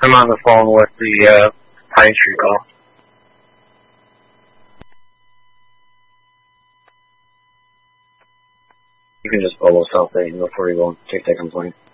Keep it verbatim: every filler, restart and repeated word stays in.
I'm on the phone with the uh, Pine Tree call. You can just bubble something before you go and take that complaint.